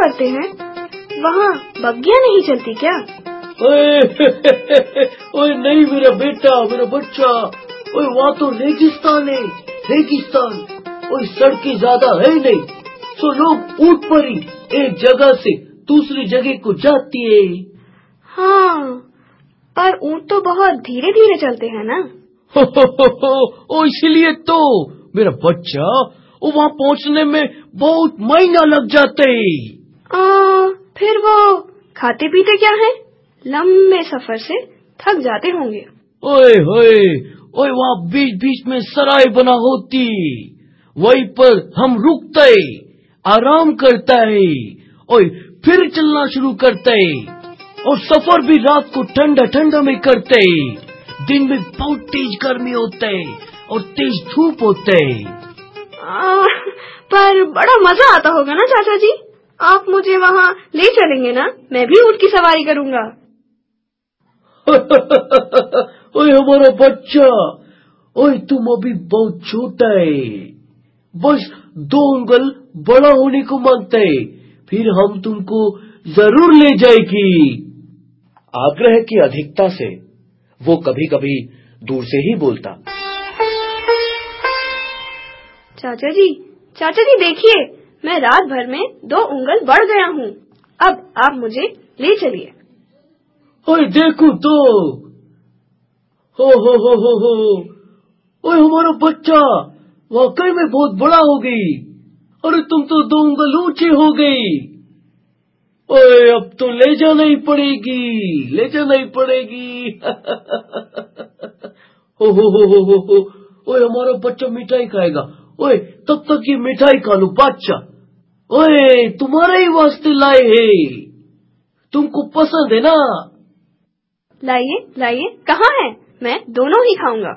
करते हैं? वहाँ बग्गियाँ नहीं चलती क्या? ओए नहीं मेरा बेटा, मेरा बच्चा, ओए वहाँ तो रेगिस्तान है, रेगिस्तान। ओए सड़कें ज्यादा है नहीं, तो लोग ऊँट पर ही एक जगह से दूसरी जगह को जाती है। हाँ, पर ऊँट तो बहुत धीरे धीरे चलते हैं ना। ओ इसलिए तो मेरा बच्चा, वहाँ पहुँचने में बहुत महीना लग जाते। फिर वो खाते पीते क्या है? लंबे सफर से थक जाते होंगे। ओए होए, ओए वहाँ बीच बीच में सराय बना होती, वहीं पर हम रुकते, आराम करता है, ओए फिर चलना शुरू करते, और सफर भी रात को ठंडा ठंडा में करते। दिन में बहुत तेज गर्मी होते और तेज धूप होते। पर बड़ा मजा आता होगा ना चाचा जी? आप मुझे वहाँ ले चलेंगे ना? मैं भी ऊँट की सवारी करूँगा। ओए हमारा बच्चा, ओए तुम अभी बहुत छोटा है, बस 2 उंगल बड़ा होने को मांगता है, फिर हम तुमको जरूर ले जाएगी। आग्रह की अधिकता से वो कभी कभी दूर से ही बोलता। चाचा जी देखिए, मैं रात भर में 2 उंगल बढ़ गया हूँ। अब आप मुझे ले चलिए। ओए देखो तो, हो, ओए हमारा बच्चा वाकई में बहुत बड़ा हो गई। अरे तुम तो 2 उंगल ऊंची हो गई। ओए अब तो ले जाना ही पड़ेगी, ले जाना ही पड़ेगी। हो, ओए हमारा बच्चा मिठाई खाएगा। ओए तब तक ये मिठाई खा लो बादशाह। ओए तुम्हारे ही वास्ते लाए हैं, तुमको पसंद है ना? लाइए लाइए, कहाँ है? मैं दोनों ही खाऊंगा।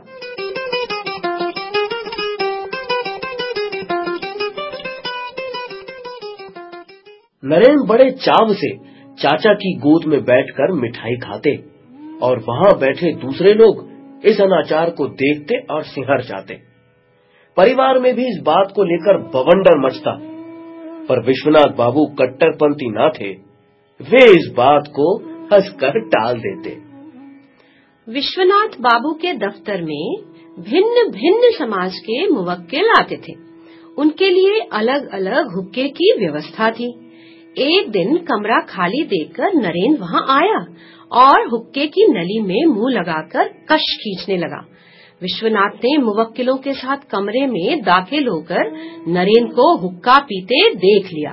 नरेन बड़े चाव से चाचा की गोद में बैठकर मिठाई खाते, और वहां बैठे दूसरे लोग इस अनाचार को देखते और सिहर जाते। परिवार में भी इस बात को लेकर बवंडर मचता, पर विश्वनाथ बाबू कट्टरपंथी ना थे, वे इस बात को हंसकर टाल देते। विश्वनाथ बाबू के दफ्तर में भिन्न भिन्न समाज के मुवक्किल आते थे। उनके लिए अलग अलग हुक्के की व्यवस्था थी। एक दिन कमरा खाली देखकर नरेन वहां आया और हुक्के की नली में मुंह लगाकर कश खींचने लगा। विश्वनाथ ने मुवक्किलों के साथ कमरे में दाखिल होकर नरेन को हुक्का पीते देख लिया।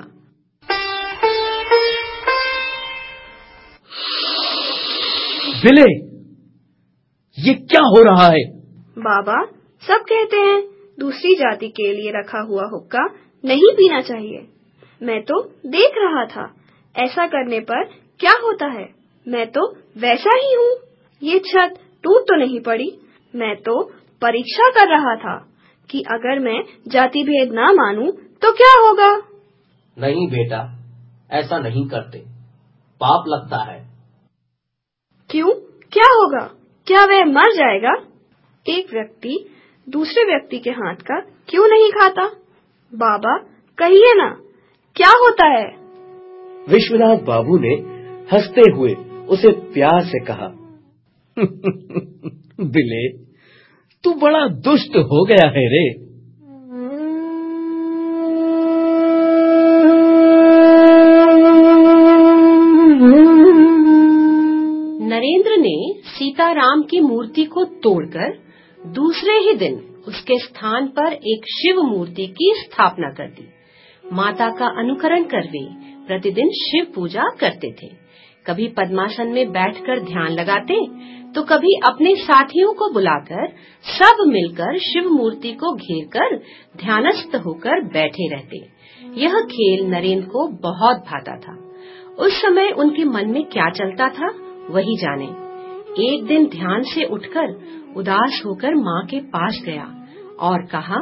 बिले, ये क्या हो रहा है? बाबा, सब कहते हैं दूसरी जाति के लिए रखा हुआ हुक्का नहीं पीना चाहिए। मैं तो देख रहा था, ऐसा करने पर क्या होता है। मैं तो वैसा ही हूँ। ये छत टूट तो नहीं पड़ी। मैं तो परीक्षा कर रहा था कि अगर मैं जाति भेद ना मानूं तो क्या होगा। नहीं बेटा, ऐसा नहीं करते, पाप लगता है। क्यों, क्या होगा? क्या वह मर जाएगा? एक व्यक्ति दूसरे व्यक्ति के हाथ का क्यों नहीं खाता? बाबा कहिए ना, क्या होता है? विश्वनाथ बाबू ने हंसते हुए उसे प्यार से कहा, बिले, तू बड़ा दुष्ट हो गया है रे। नरेंद्र ने सीताराम की मूर्ति को तोड़कर दूसरे ही दिन उसके स्थान पर एक शिव मूर्ति की स्थापना कर दी। माता का अनुकरण कर वे प्रतिदिन शिव पूजा करते थे। कभी पद्मासन में बैठकर ध्यान लगाते, तो कभी अपने साथियों को बुलाकर सब मिलकर शिव मूर्ति को घेरकर ध्यानस्थ होकर बैठे रहते। यह खेल नरेंद्र को बहुत भाता था। उस समय उनके मन में क्या चलता था वही जाने। एक दिन ध्यान से उठकर उदास होकर माँ के पास गया और कहा,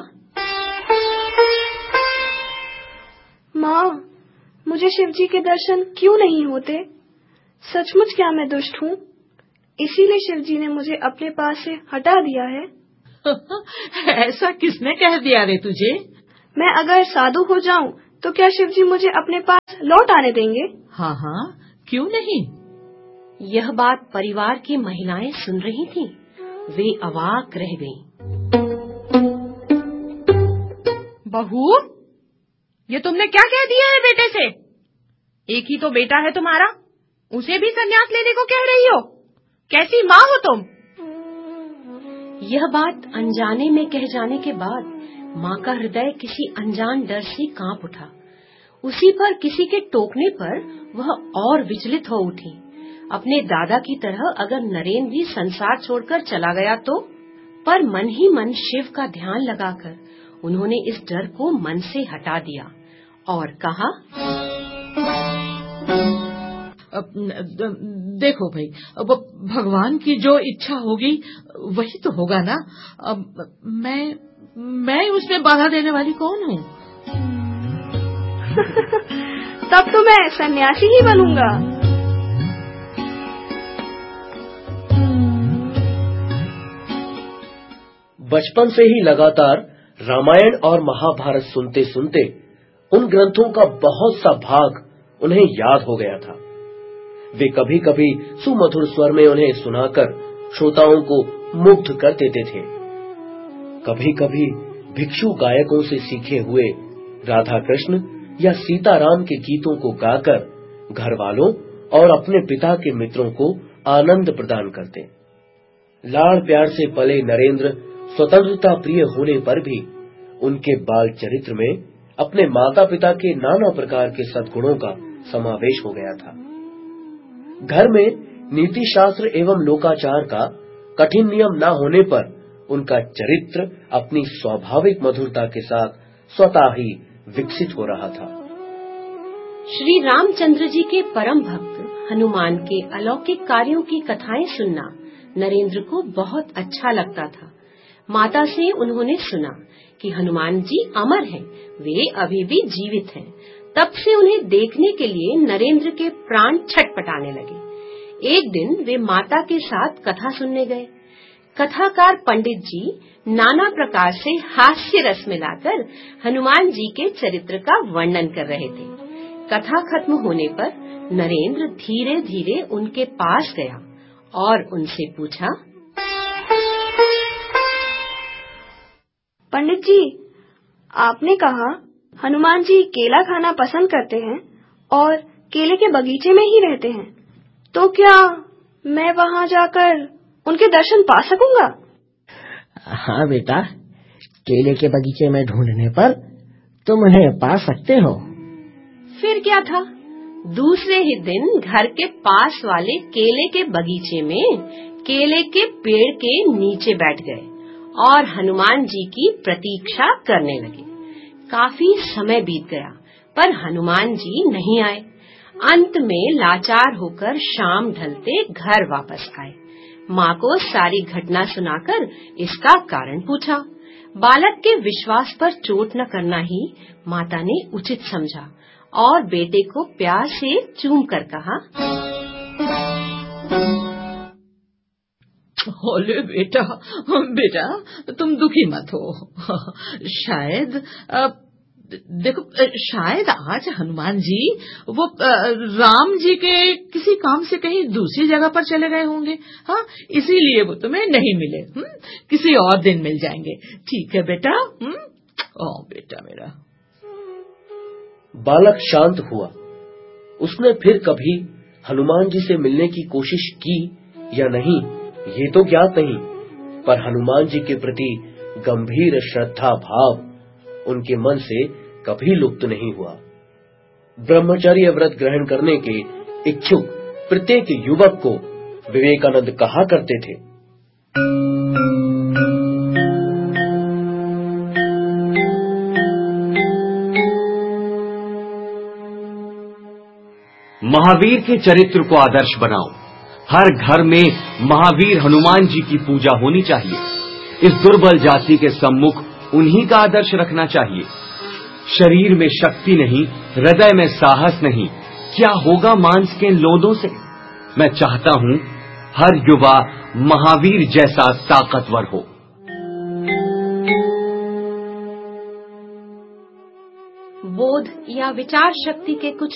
माँ, मुझे शिवजी के दर्शन क्यों नहीं होते? सचमुच क्या मैं दुष्ट हूँ? इसीलिए शिवजी ने मुझे अपने पास से हटा दिया है। ऐसा किसने कह दिया रे तुझे? मैं अगर साधु हो जाऊं तो क्या शिवजी मुझे अपने पास लौट आने देंगे? हाँ हाँ, क्यों नहीं। यह बात परिवार की महिलाएं सुन रही थीं। वे अवाक रह गईं। बहू, ये तुमने क्या कह दिया है बेटे से? एक ही तो बेटा है तुम्हारा, उसे भी संन्यास लेने को कह रही हो? कैसी माँ हो तुम? यह बात अनजाने में कह जाने के बाद माँ का हृदय किसी अनजान डर से कांप उठा। उसी पर किसी के टोकने पर वह और विचलित हो उठी। अपने दादा की तरह अगर नरेन भी संसार छोड़कर चला गया तो? पर मन ही मन शिव का ध्यान लगाकर उन्होंने इस डर को मन से हटा दिया और कहा, देखो भाई, अब भगवान की जो इच्छा होगी वही तो होगा ना। मैं उसमें बाधा देने वाली कौन हूँ? तब तो मैं सन्यासी ही बनूंगा। बचपन से ही लगातार रामायण और महाभारत सुनते सुनते उन ग्रंथों का बहुत सा भाग उन्हें याद हो गया था। वे कभी कभी सुमधुर स्वर में उन्हें सुनाकर श्रोताओं को मुग्ध कर देते थे। कभी कभी भिक्षु गायकों से सीखे हुए राधा कृष्ण या सीताराम के गीतों को गाकर घर वालों और अपने पिता के मित्रों को आनंद प्रदान करते। लाड़ प्यार से पले नरेंद्र स्वतंत्रता प्रिय होने पर भी उनके बाल चरित्र में अपने माता पिता के नाना प्रकार के सद्गुणों का समावेश हो गया था। घर में नीति शास्त्र एवं लोकाचार का कठिन नियम न होने पर उनका चरित्र अपनी स्वाभाविक मधुरता के साथ स्वतः ही विकसित हो रहा था। श्री रामचंद्र जी के परम भक्त हनुमान के अलौकिक कार्यों की कथाएं सुनना नरेंद्र को बहुत अच्छा लगता था। माता से उन्होंने सुना कि हनुमान जी अमर हैं, वे अभी भी जीवित हैं। तब से उन्हें देखने के लिए नरेंद्र के प्राण छटपटाने लगे। एक दिन वे माता के साथ कथा सुनने गए। कथाकार पंडित जी नाना प्रकार से हास्य रस मिलाकर हनुमान जी के चरित्र का वर्णन कर रहे थे। कथा खत्म होने पर नरेंद्र धीरे धीरे उनके पास गया और उनसे पूछा, पंडित जी, आपने कहा हनुमान जी केला खाना पसंद करते हैं और केले के बगीचे में ही रहते हैं, तो क्या मैं वहां जाकर उनके दर्शन पा सकूंगा? हाँ बेटा, केले के बगीचे में ढूंढने पर तुम उन्हें पा सकते हो। फिर क्या था, दूसरे ही दिन घर के पास वाले केले के बगीचे में केले के पेड़ के नीचे बैठ गए और हनुमान जी की प्रतीक्षा करने लगे। काफी समय बीत गया पर हनुमान जी नहीं आए। अंत में लाचार होकर शाम ढलते घर वापस आए। माँ को सारी घटना सुनाकर इसका कारण पूछा। बालक के विश्वास पर चोट न करना ही माता ने उचित समझा और बेटे को प्यार से चूम कर कहा, ओले बेटा, बेटा तुम दुखी मत हो। शायद देखो, शायद आज हनुमान जी वो राम जी के किसी काम से कहीं दूसरी जगह पर चले गए होंगे। हाँ, इसीलिए वो तुम्हें नहीं मिले। किसी और दिन मिल जाएंगे। ठीक है बेटा। ओ बेटा मेरा। बालक शांत हुआ। उसने फिर कभी हनुमान जी से मिलने की कोशिश की या नहीं ये तो ज्ञात नहीं, पर हनुमान जी के प्रति गंभीर श्रद्धा भाव उनके मन से कभी लुप्त नहीं हुआ। ब्रह्मचर्य व्रत ग्रहण करने के इच्छुक प्रत्येक युवक को विवेकानंद कहा करते थे, महावीर के चरित्र को आदर्श बनाओ। हर घर में महावीर हनुमान जी की पूजा होनी चाहिए। इस दुर्बल जाति के सम्मुख उन्हीं का आदर्श रखना चाहिए। शरीर में शक्ति नहीं, हृदय में साहस नहीं, क्या होगा मांस के लोदों से। मैं चाहता हूं हर युवा महावीर जैसा ताकतवर हो। बोध या विचार शक्ति के कुछ